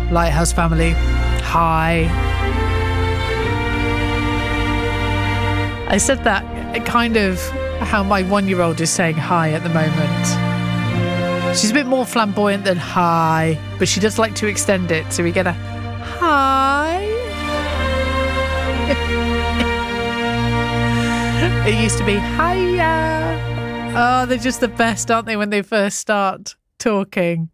Lighthouse Family, hi. I said that kind of how my 1-year-old is saying hi at the moment. She's a bit more flamboyant than hi, but she does like to extend it, so we get a hi. It used to be hiya. Oh, they're just the best, aren't they, when they first start talking?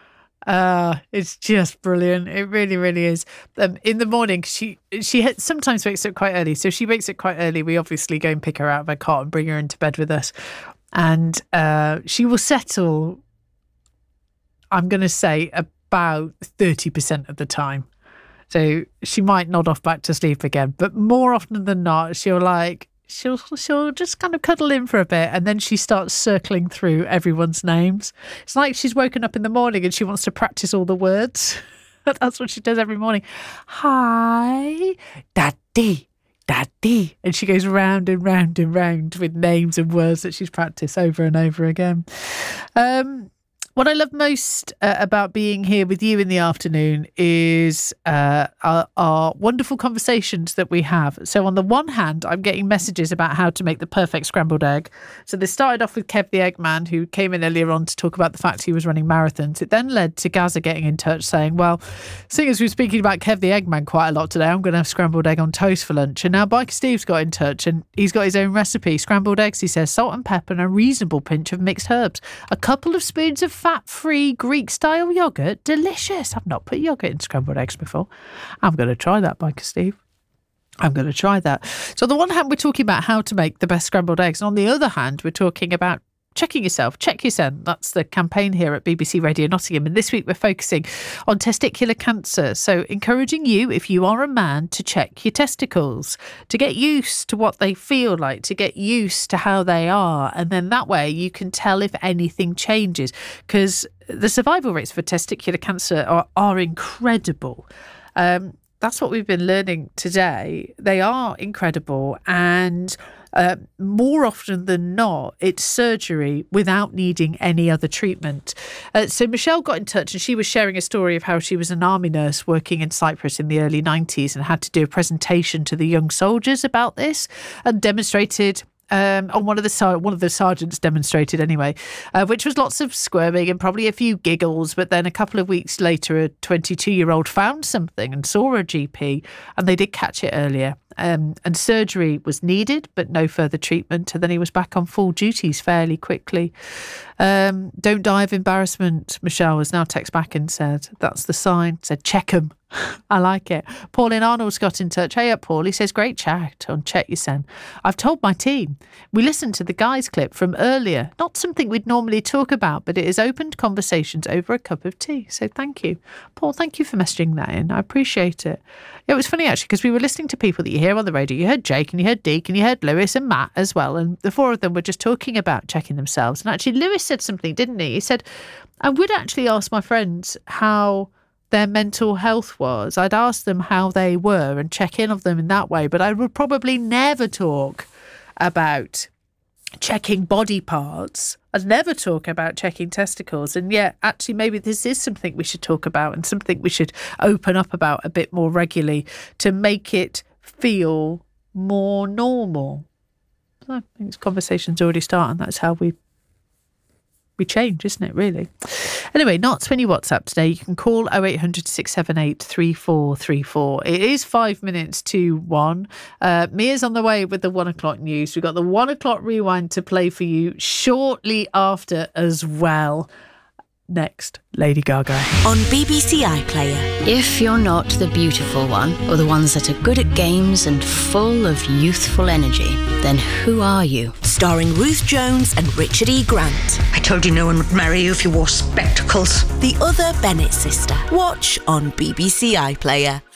It's just brilliant. It really, really is. In the morning, she sometimes wakes up quite early. So she wakes up quite early. We obviously go and pick her out of her cot and bring her into bed with us. And she will settle, I'm going to say, about 30% of the time. So she might nod off back to sleep again. But more often than not, she'll just kind of cuddle in for a bit, and then she starts circling through everyone's names. It's like she's woken up in the morning and she wants to practice all the words. That's what she does every morning. Hi, daddy, daddy. And she goes round and round and round with names and words that she's practiced over and over again. What I love most about being here with you in the afternoon is our wonderful conversations that we have. So on the one hand, I'm getting messages about how to make the perfect scrambled egg. So they started off with Kev the Eggman, who came in earlier on to talk about the fact he was running marathons. It then led to Gaza getting in touch saying, well, seeing as we're speaking about Kev the Eggman quite a lot today, I'm going to have scrambled egg on toast for lunch. And now Biker Steve's got in touch and he's got his own recipe. Scrambled eggs, he says, salt and pepper and a reasonable pinch of mixed herbs. A couple of spoons of fat-free Greek-style yoghurt. Delicious. I've not put yoghurt in scrambled eggs before. I'm going to try that, Biker Steve. I'm going to try that. So on the one hand, we're talking about how to make the best scrambled eggs. And on the other hand, we're talking about checking yourself, check yourself. That's the campaign here at BBC Radio Nottingham. And this week we're focusing on testicular cancer. So encouraging you, if you are a man, to check your testicles, to get used to what they feel like, to get used to how they are. And then that way you can tell if anything changes, because the survival rates for testicular cancer are incredible. That's what we've been learning today. They are incredible, and more often than not, it's surgery without needing any other treatment. So Michelle got in touch and she was sharing a story of how she was an army nurse working in Cyprus in the early 90s and had to do a presentation to the young soldiers about this and demonstrated one of the sergeants demonstrated anyway, which was lots of squirming and probably a few giggles. But then a couple of weeks later, a 22-year-old found something and saw a GP, and they did catch it earlier. And surgery was needed, but no further treatment. And then he was back on full duties fairly quickly. Don't die of embarrassment, Michelle has now texted back and said. That's the sign. Said, check 'em. I like it. Pauline Arnold's got in touch. Hey up, Paul. He says, great chat on Check Your Sen. I've told my team. We listened to the guys clip from earlier. Not something we'd normally talk about, but it has opened conversations over a cup of tea. So thank you. Paul, thank you for messaging that in. I appreciate it. It was funny, actually, because we were listening to people that you hear on the radio. You heard Jake and you heard Deke and you heard Lewis and Matt as well. And the four of them were just talking about checking themselves. And actually, Lewis said something, didn't he? He said, I would actually ask my friends how their mental health was. I'd ask them how they were and check in on them in that way. But I would probably never talk about checking body parts. I'd never talk about checking testicles. And yet, actually, maybe this is something we should talk about and something we should open up about a bit more regularly to make it feel more normal. I think this conversation's already started. That's how we change, isn't it, really? Anyway, Knots, when you WhatsApp today, you can call 0800 678 3434. It is 5 minutes to 1. Mia's on the way with the 1 o'clock news. We've got the 1 o'clock rewind to play for you shortly after as well. Next, Lady Gaga. On BBC iPlayer. If you're not the beautiful one, or the ones that are good at games and full of youthful energy, then who are you? Starring Ruth Jones and Richard E. Grant. I told you no one would marry you if you wore spectacles. The Other Bennett Sister. Watch on BBC iPlayer.